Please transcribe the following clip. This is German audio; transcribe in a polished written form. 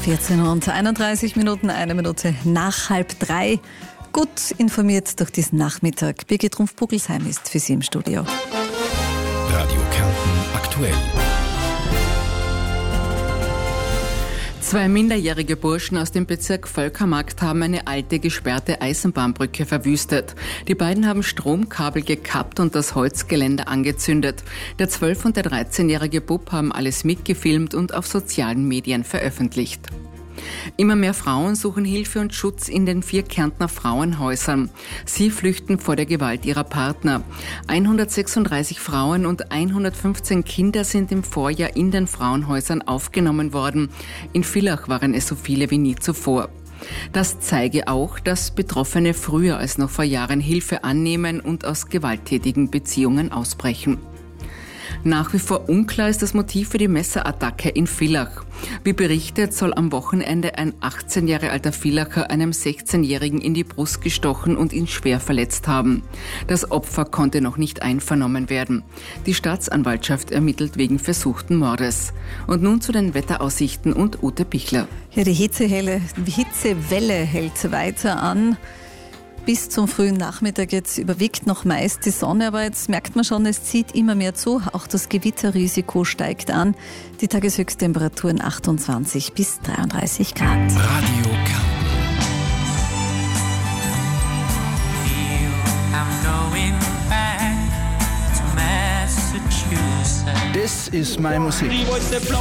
14:31, eine Minute nach 2:30. Gut informiert durch diesen Nachmittag. Birgit Rumpf-Bugelsheim ist für Sie im Studio. Radio Kärnten aktuell. 2 minderjährige Burschen aus dem Bezirk Völkermarkt haben eine alte, gesperrte Eisenbahnbrücke verwüstet. Die beiden haben Stromkabel gekappt und das Holzgeländer angezündet. Der 12- und der 13-jährige Bub haben alles mitgefilmt und auf sozialen Medien veröffentlicht. Immer mehr Frauen suchen Hilfe und Schutz in den 4 Kärntner Frauenhäusern. Sie flüchten vor der Gewalt ihrer Partner. 136 Frauen und 115 Kinder sind im Vorjahr in den Frauenhäusern aufgenommen worden. In Villach waren es so viele wie nie zuvor. Das zeige auch, dass Betroffene früher als noch vor Jahren Hilfe annehmen und aus gewalttätigen Beziehungen ausbrechen. Nach wie vor unklar ist das Motiv für die Messerattacke in Villach. Wie berichtet, soll am Wochenende ein 18 Jahre alter Villacher einem 16-Jährigen in die Brust gestochen und ihn schwer verletzt haben. Das Opfer konnte noch nicht einvernommen werden. Die Staatsanwaltschaft ermittelt wegen versuchten Mordes. Und nun zu den Wetteraussichten und Ute Pichler. Ja, die Hitzewelle hält weiter an. Bis zum frühen Nachmittag jetzt überwiegt noch meist die Sonne, aber jetzt merkt man schon, es zieht immer mehr zu. Auch das Gewitterrisiko steigt an. Die Tageshöchsttemperaturen 28 bis 33 Grad. Radio Kärnten. Das ist meine Musik.